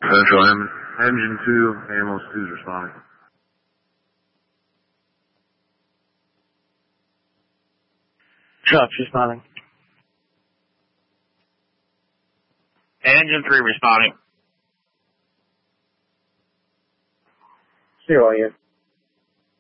Central Engine 2, Amos 2 is responding. Trucks responding. Engine 3 responding. Zero, yeah.